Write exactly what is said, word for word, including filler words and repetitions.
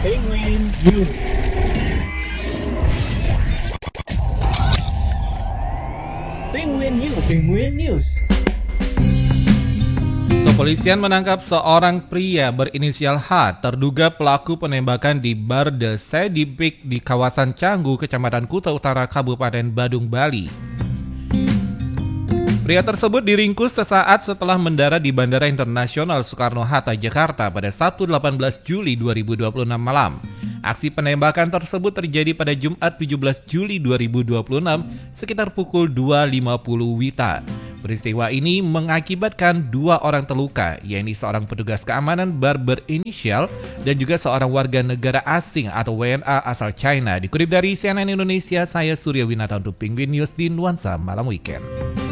Penguin News. Penguin News. Penguin News. Kepolisian menangkap seorang pria berinisial H, terduga pelaku penembakan di bar The Sadie Peak di kawasan Canggu, Kecamatan Kuta Utara, Kabupaten Badung, Bali. Pria tersebut diringkus sesaat setelah mendarat di Bandara Internasional Soekarno-Hatta, Jakarta pada Sabtu delapan belas Juli dua ribu dua puluh enam malam. Aksi penembakan tersebut terjadi pada Jumat tujuh belas Juli dua ribu dua puluh enam sekitar pukul dua lima puluh W I B. Peristiwa ini mengakibatkan dua orang terluka, yaitu seorang petugas keamanan bar berinisial dan juga seorang warga negara asing atau W N A asal China. Dikutip dari C N N Indonesia, saya Surya Winata untuk Penguin News di Nuansa Malam Weekend.